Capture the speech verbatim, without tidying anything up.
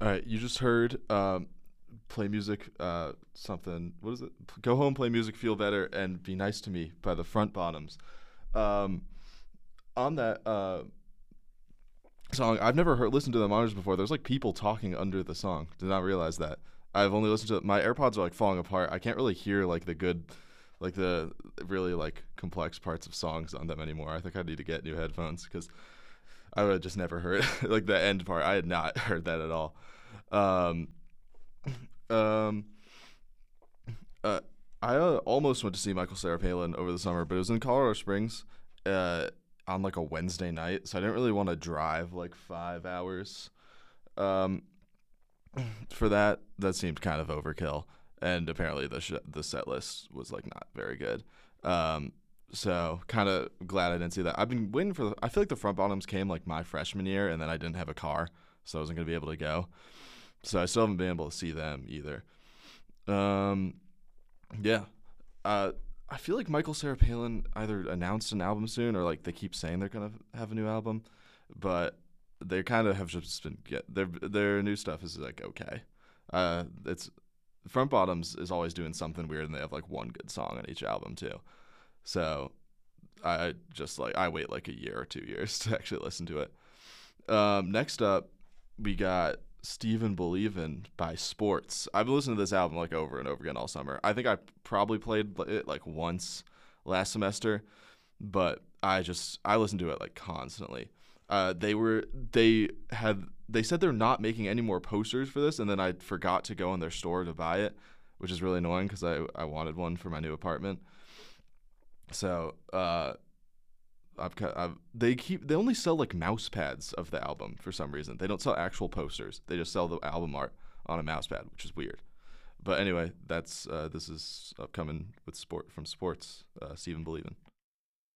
All right, you just heard um, play music, uh, something. What is it? Go home, play music, feel better, and be nice to me by the Front Bottoms. Um, on that uh, song, I've never heard listened to the monitors before. There's like people talking under the song. Did not realize that. I've only listened to my AirPods are like falling apart. I can't really hear like the good, like the really like complex parts of songs on them anymore. I think I need to get new headphones because I would have just never heard like the end part. I had not heard that at all. Um, um, uh, I uh, almost went to see Michael Cera Palin over the summer, but it was in Colorado Springs, uh, on like a Wednesday night, so I didn't really want to drive like five hours, um, for that. That seemed kind of overkill, and apparently the sh- the set list was like not very good. Um, so kind of glad I didn't see that. I've been waiting for. The, I feel like the Front Bottoms came like my freshman year, and then I didn't have a car, so I wasn't gonna be able to go. So I still haven't been able to see them either. Um, yeah. Uh, I feel like Michael Cera Palin either announced an album soon or like they keep saying they're gonna have a new album, but they kind of have just been get their their new stuff is like okay. Uh, it's Front Bottoms is always doing something weird and they have like one good song on each album too. So I just like I wait like a year or two years to actually listen to it. Um, next up, we got Steven Believin' by Sports. I've been listening to this album like over and over again all summer. I think I probably played it like once last semester, but I just I listened to it like constantly. Uh, they were they had they said they're not making any more posters for this, and then I forgot to go in their store to buy it, which is really annoying because I I wanted one for my new apartment. So uh, I've, I've they keep they only sell like mouse pads of the album for some reason. They don't sell actual posters. They just sell the album art on a mouse pad, which is weird. But anyway, that's uh, this is upcoming with sport from Sports. Uh, Steven Believin'.